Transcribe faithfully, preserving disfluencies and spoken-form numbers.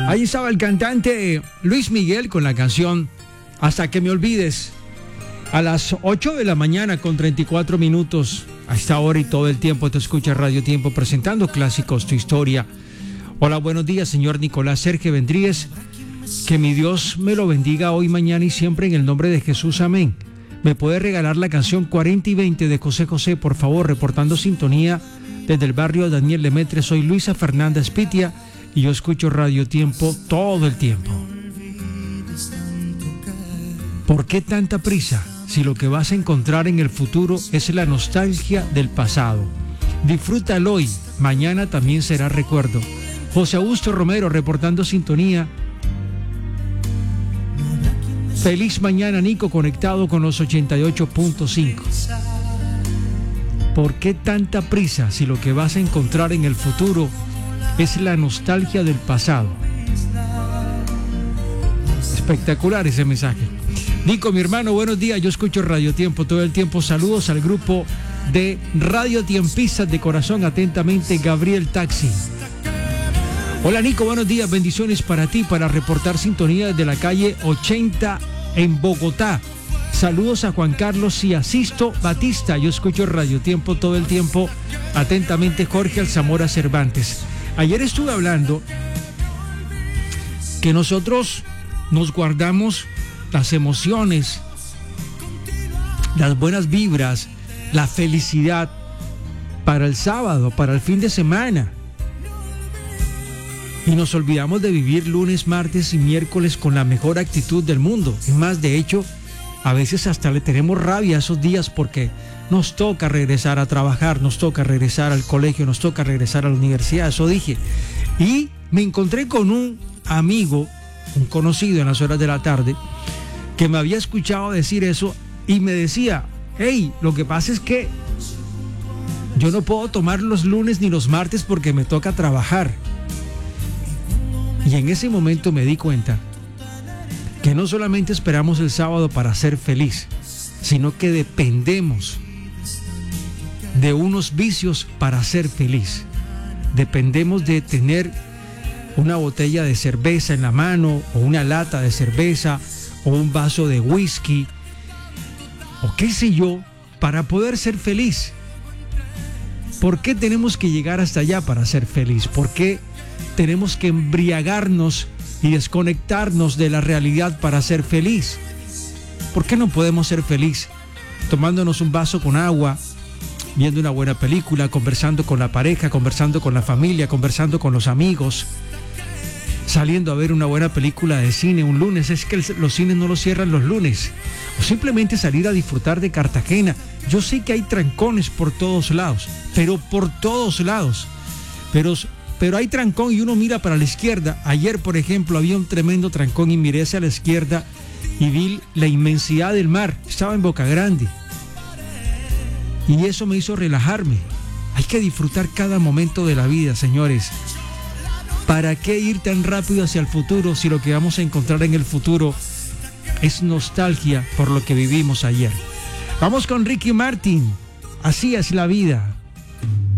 Ahí estaba el cantante Luis Miguel con la canción Hasta que me olvides. A las ocho de la mañana con treinta y cuatro minutos. A esta hora y todo el tiempo te escucha Radio Tiempo presentando Clásicos, tu historia. Hola, buenos días, señor Nicolás Sergio Vendríez. Que mi Dios me lo bendiga hoy, mañana y siempre en el nombre de Jesús. Amén. ¿Me puede regalar la canción cuarenta y veinte de José José, por favor? Reportando sintonía desde el barrio Daniel Lemetre. Soy Luisa Fernanda Espitia y yo escucho Radio Tiempo todo el tiempo. ¿Por qué tanta prisa si lo que vas a encontrar en el futuro es la nostalgia del pasado? Disfrútalo hoy, mañana también será recuerdo. José Augusto Romero reportando sintonía. Feliz mañana, Nico, conectado con los ochenta y ocho punto cinco. ¿Por qué tanta prisa si lo que vas a encontrar en el futuro es la nostalgia del pasado? Espectacular ese mensaje. Nico, mi hermano, buenos días. Yo escucho Radio Tiempo todo el tiempo. Saludos al grupo de Radio Tiempistas de corazón. Atentamente, Gabriel Taxi. Hola, Nico, buenos días. Bendiciones para ti, para reportar sintonía desde la calle ochenta en Bogotá. Saludos a Juan Carlos y Asisto Batista. Yo escucho Radio Tiempo todo el tiempo. Atentamente, Jorge Alzamora Cervantes. Ayer estuve hablando que nosotros nos guardamos las emociones, las buenas vibras, la felicidad para el sábado, para el fin de semana. Y nos olvidamos de vivir lunes, martes y miércoles con la mejor actitud del mundo. Es más, de hecho, a veces hasta le tenemos rabia a esos días porque nos toca regresar a trabajar, nos toca regresar al colegio, nos toca regresar a la universidad. Eso dije. Y me encontré con un amigo, un conocido en las horas de la tarde, que me había escuchado decir eso y me decía, hey, lo que pasa es que yo no puedo tomar los lunes ni los martes porque me toca trabajar. Y en ese momento me di cuenta que no solamente esperamos el sábado para ser feliz, sino que dependemos de unos vicios para ser feliz. Dependemos de tener una botella de cerveza en la mano, o una lata de cerveza, o un vaso de whisky, o qué sé yo, para poder ser feliz. ¿Por qué tenemos que llegar hasta allá para ser feliz? ¿Por qué tenemos que embriagarnos y desconectarnos de la realidad para ser feliz? ¿Por qué no podemos ser feliz tomándonos un vaso con agua, viendo una buena película, conversando con la pareja, conversando con la familia, conversando con los amigos, saliendo a ver una buena película de cine un lunes? Es que los cines no los cierran los lunes. O simplemente salir a disfrutar de Cartagena. Yo sé que hay trancones por todos lados, pero por todos lados. Pero, pero hay trancón y uno mira para la izquierda. Ayer, por ejemplo, había un tremendo trancón y miré hacia la izquierda y vi la inmensidad del mar. Estaba en Boca Grande. Y eso me hizo relajarme. Hay que disfrutar cada momento de la vida, señores. ¿Para qué ir tan rápido hacia el futuro si lo que vamos a encontrar en el futuro es nostalgia por lo que vivimos ayer? Vamos con Ricky Martin. Así es la vida.